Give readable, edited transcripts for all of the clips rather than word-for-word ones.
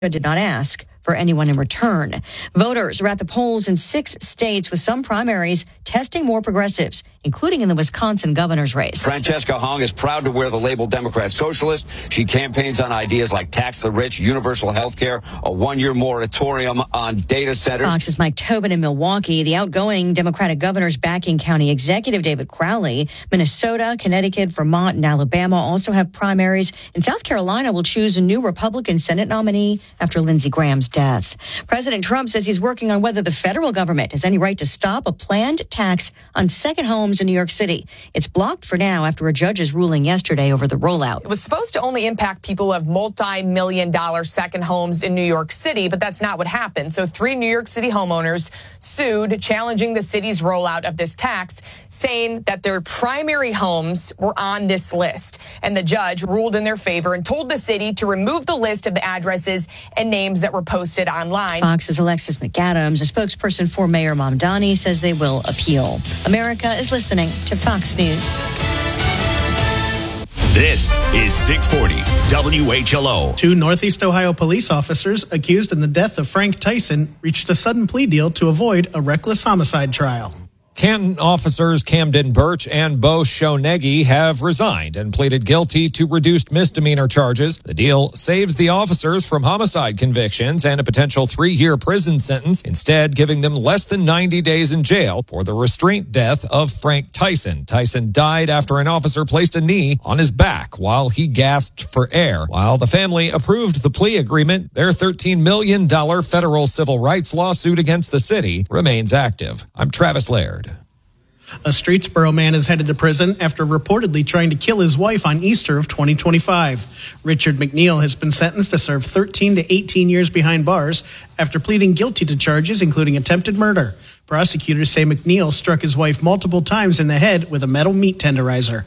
did not ask for anyone in return. Voters are at the polls in 6 states with some primaries testing more progressives, including in the Wisconsin governor's race. Francesca Hong is proud to wear the label Democrat Socialist. She campaigns on ideas like tax the rich, universal health care, a 1-year moratorium on data centers. Fox's Mike Tobin in Milwaukee. The outgoing Democratic governor's backing county executive David Crowley. Minnesota, Connecticut, Vermont, and Alabama also have primaries. And South Carolina will choose a new Republican Senate nominee after Lindsey Graham's death. President Trump says he's working on whether the federal government has any right to stop a planned tax on second homes in New York City. It's blocked for now after a judge's ruling yesterday over the rollout. It was supposed to only impact people who have multi-million-dollar second homes in New York City, but that's not what happened. So 3 New York City homeowners sued, challenging the city's rollout of this tax, saying that their primary homes were on this list. And the judge ruled in their favor and told the city to remove the list of the addresses and names that were posted online. Fox's Alexis McAdams, a spokesperson for Mayor Mamdani, says they will appeal. America is listening to Fox News. This is 640 WHLO. 2 Northeast Ohio police officers accused in the death of Frank Tyson reached a sudden plea deal to avoid a reckless homicide trial. Canton officers Camden Birch and Bo Shonegi have resigned and pleaded guilty to reduced misdemeanor charges. The deal saves the officers from homicide convictions and a potential 3-year prison sentence, instead giving them less than 90 days in jail for the restraint death of Frank Tyson. Tyson died after an officer placed a knee on his back while he gasped for air. While the family approved the plea agreement, their $13 million federal civil rights lawsuit against the city remains active. I'm Travis Laird. A Streetsboro man is headed to prison after reportedly trying to kill his wife on Easter of 2025. Richard McNeil has been sentenced to serve 13 to 18 years behind bars after pleading guilty to charges including attempted murder. Prosecutors say McNeil struck his wife multiple times in the head with a metal meat tenderizer.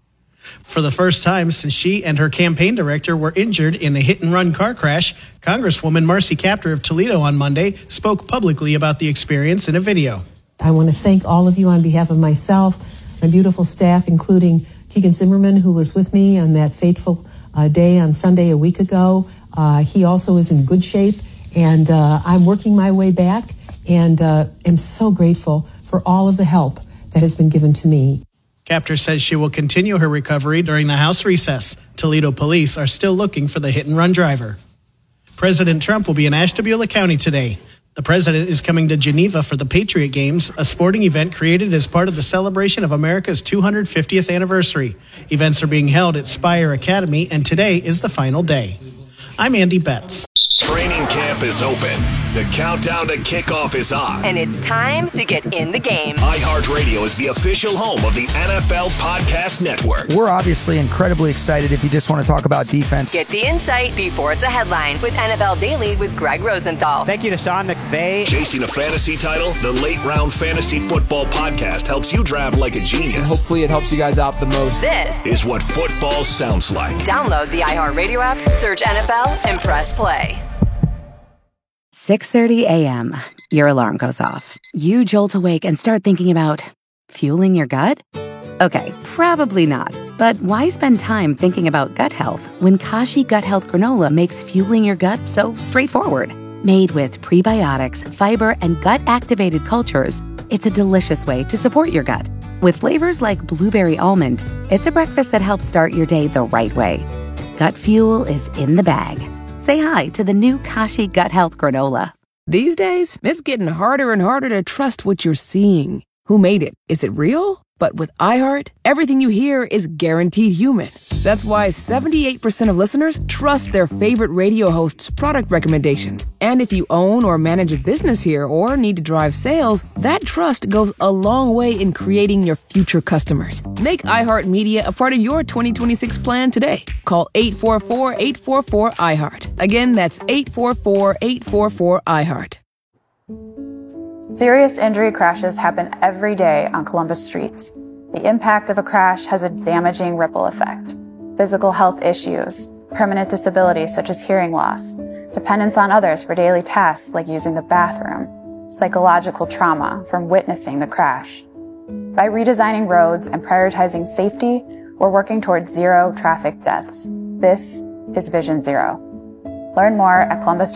For the first time since she and her campaign director were injured in a hit-and-run car crash, Congresswoman Marcy Kaptur of Toledo on Monday spoke publicly about the experience in a video. I want to thank all of you on behalf of myself, my beautiful staff, including Keegan Zimmerman, who was with me on that fateful day on Sunday a week ago. He also is in good shape, and I'm working my way back, and am so grateful for all of the help that has been given to me. Kaptur says she will continue her recovery during the House recess. Toledo police are still looking for the hit-and-run driver. President Trump will be in Ashtabula County today. The president is coming to Geneva for the Patriot Games, a sporting event created as part of the celebration of America's 250th anniversary. Events are being held at Spire Academy, and today is the final day. I'm Andy Betts. Training camp is open. The countdown to kickoff is on. And it's time to get in the game. iHeartRadio is the official home of the NFL Podcast Network. We're obviously incredibly excited if you just want to talk about defense. Get the insight before it's a headline with NFL Daily with Greg Rosenthal. Thank you to Sean McVay. Chasing a fantasy title, the Late Round Fantasy Football Podcast helps you draft like a genius. And hopefully it helps you guys out the most. This is what football sounds like. Download the iHeartRadio app, search NFL, and press play. 6:30 a.m. Your alarm goes off. You jolt awake and start thinking about fueling your gut? Okay, probably not. But why spend time thinking about gut health when Kashi Gut Health Granola makes fueling your gut so straightforward? Made with prebiotics, fiber, and gut-activated cultures, it's a delicious way to support your gut. With flavors like blueberry almond, it's a breakfast that helps start your day the right way. Gut fuel is in the bag. Say hi to the new Kashi Gut Health Granola. These days, it's getting harder and harder to trust what you're seeing. Who made it? Is it real? But with iHeart, everything you hear is guaranteed human. That's why 78% of listeners trust their favorite radio hosts' product recommendations. And if you own or manage a business here or need to drive sales, that trust goes a long way in creating your future customers. Make iHeartMedia a part of your 2026 plan today. Call 844-844-iHeart. Again, that's 844-844-iHeart. Serious injury crashes happen every day on Columbus streets. The impact of a crash has a damaging ripple effect. Physical health issues, permanent disabilities such as hearing loss, dependence on others for daily tasks like using the bathroom, psychological trauma from witnessing the crash. By redesigning roads and prioritizing safety, we're working towards zero traffic deaths. This is Vision Zero. Learn more at Columbus.